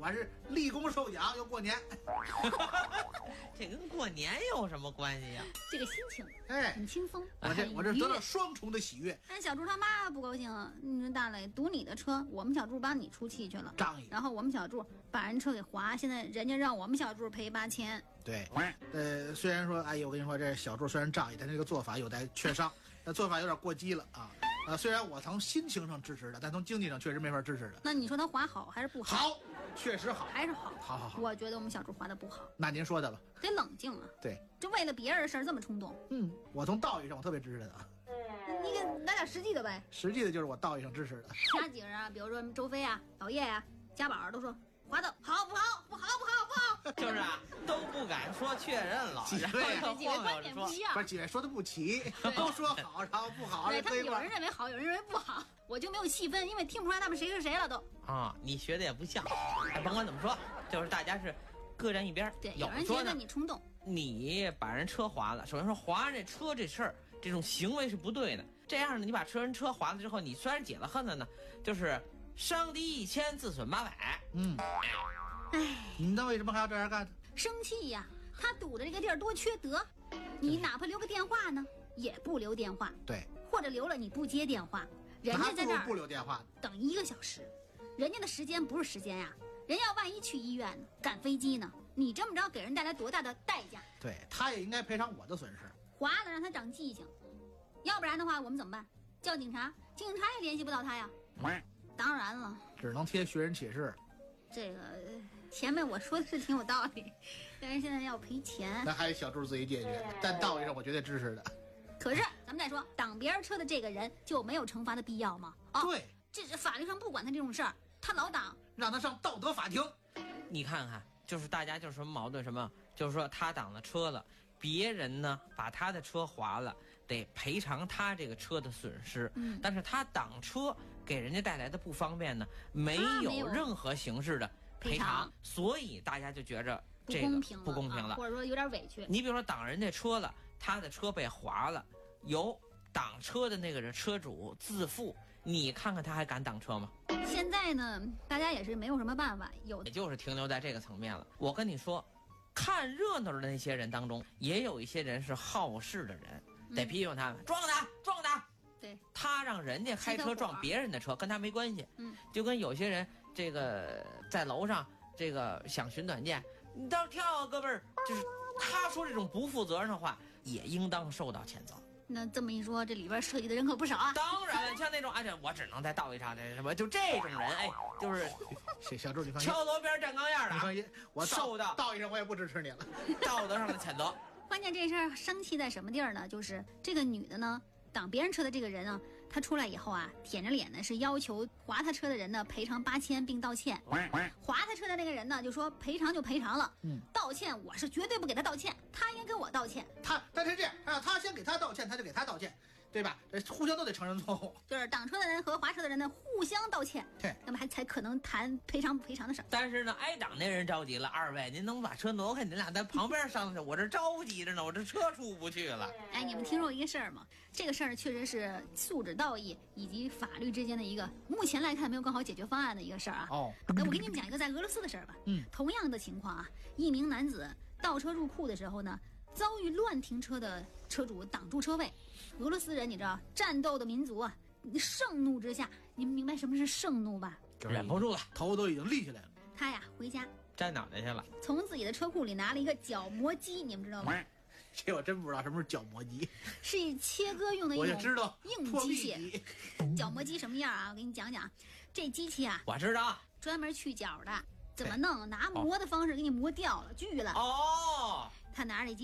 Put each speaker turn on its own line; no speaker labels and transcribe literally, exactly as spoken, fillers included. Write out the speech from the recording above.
我是立功受奖又过年。
这跟过年有什么关系呀、啊？
这个心情
哎
很轻松，
我这我这得到双重的喜悦。
但小柱他妈不高兴，你说大磊堵你的车，我们小柱帮你出气去了，
仗义。
然后我们小柱把人车给划，现在人家让我们小柱赔八千。
对，呃，虽然说，哎呦，我跟你说，这小柱虽然仗义，但这个做法有待确商，那做法有点过激了啊。呃，虽然我从心情上支持的，但从经济上确实没法支持的。
那你说他划好还是不好？
好，确实好，
还是好。
好好好，
我觉得我们小柱划的不好。
那您说的吧，
得冷静啊。
对，
就为了别人的事儿这么冲动。
嗯，我从道义上我特别支持的啊。
你给来点实际的呗。
实际的就是我道义上支持的。
哪几个人啊？比如说周飞啊、老叶啊、家宝都说划的好不好？不好不好不好。
就是啊，都不敢说确认了，
几位
然后
几位观点不一样，
不是几位说的不齐，都说好，然后不好。
对，他们有人认为好，有人认为不好，我就没有细分，因为听不出来他们谁是谁了都。
啊，你学的也不像，甭管怎么说，就是大家是各站一边。
对，有人觉得你冲动，
你把人车划了，首先说划人这车这事儿，这种行为是不对的。这样呢，你把车人车划了之后，你虽然解了恨了呢，就是伤敌一千，自损八百。
嗯，
哎，
你那为什么还要这样干？
生气呀！他堵的这个地儿多缺德，你哪怕留个电话呢，也不留电话。
对，
或者留了你不接电话，人家在这儿
不留电话
等一个小时，人家的时间不是时间呀，人家万一去医院呢，赶飞机呢，你这么着给人带来多大的代价？
对，他也应该赔偿我的损失。
划了让他长记性，要不然的话我们怎么办？叫警察，警察也联系不到他呀。当然了，
只能贴寻人启事。
这个前面我说的是挺有道理，但是现在要赔钱，
那还是小柱自己解决。但道义上我绝对支持的。
可是咱们再说，挡别人车的这个人就没有惩罚的必要吗？
哦、对，
这是法律上不管他这种事儿，他老挡，
让他上道德法庭。
你看看，就是大家就是什么矛盾什么，就是说他挡了车了，别人呢把他的车划了，得赔偿他这个车的损失。嗯，但是他挡车给人家带来的不方便呢，没有任何形式的赔偿，所以大家就觉着这个不公平了，
或者说有点委屈。
你比如说挡人家车了，他的车被划了，由挡车的那个人车主自负，你看看他还敢挡车吗？
现在呢，大家也是没有什么办法，有
也就是停留在这个层面了。我跟你说，看热闹的那些人当中，也有一些人是好事的人，得批评他们，撞他，撞他。
对，
他让人家开车撞别人的车，跟他没关系。
嗯，
就跟有些人这个在楼上这个想寻短见，你倒是跳啊，哥们儿，就是他说这种不负责任的话，也应当受到谴责。
那这么一说，这里边涉及的人可不少啊。
当然，像那种，哎，我只能在道义上，这什么，就这种人，哎，就是
小柱，你放心，
敲锣边站钢样的，
你放心，我
受到
道义上我也不支持你了，
道德上的谴责。
关键这事儿生气在什么地儿呢？就是这个女的呢，挡别人车的这个人啊，她出来以后啊，舔着脸呢是要求划她车的人呢赔偿八千并道歉。划她车的那个人呢就说赔偿就赔偿了，嗯，道歉我是绝对不给他道歉，他应该跟我道歉。
他但是这样啊，他先给他道歉，他就给他道歉，对吧？这互相都得承认错误。
就是挡车的人和划车的人呢互相道歉，
对，
那么还才可能谈赔偿不赔偿的事儿。
但是呢，挨挡那人着急了，二位您能把车挪开，您俩在旁边商量，我这着急着呢，我这车出不去了。
哎，你们听说一个事儿吗？这个事儿确实是素质道义以及法律之间的一个，目前来看没有更好解决方案的一个事儿啊。
哦，
那我给你们讲一个在俄罗斯的事儿吧。
嗯，
同样的情况啊，一名男子倒车入库的时候呢，遭遇乱停车的车主挡住车位。俄罗斯人你知道，战斗的民族啊，盛怒之下，你们明白什么是盛怒吧？
忍不住了，
头都已经立起来了。
他呀回家
沾脑袋去了，
从自己的车库里拿了一个角磨机，你们知道吗？
这我真不知道什么是角磨机，
是切割用的一种硬机械。角磨机什么样啊？我给你讲讲，这机器啊，
我知道，
专门去角的。怎么弄？拿磨的方式给你磨掉了，锯了。
哦，
他拿着这机